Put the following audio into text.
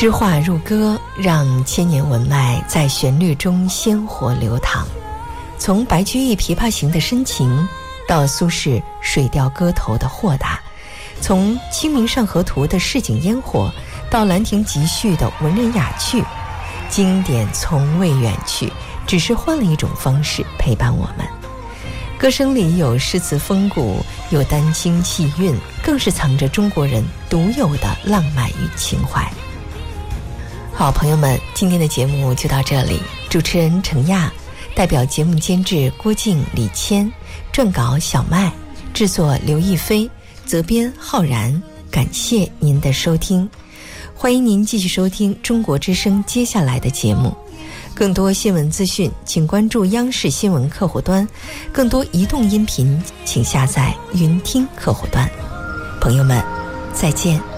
诗画入歌，让千年文脉在旋律中鲜活流淌。从白居易《琵琶行》的深情，到苏轼《水调歌头》的豁达，从《清明上河图》的市井烟火，到《兰亭集序》的文人雅趣，经典从未远去，只是换了一种方式陪伴我们。歌声里有诗词风骨，有丹青气韵，更是藏着中国人独有的浪漫与情怀。好，朋友们，今天的节目就到这里。主持人程亚，代表节目监制郭靖、李谦，撰稿小麦，制作刘亦菲，责编浩然。感谢您的收听，欢迎您继续收听中国之声接下来的节目。更多新闻资讯请关注央视新闻客户端，更多移动音频请下载云听客户端。朋友们，再见。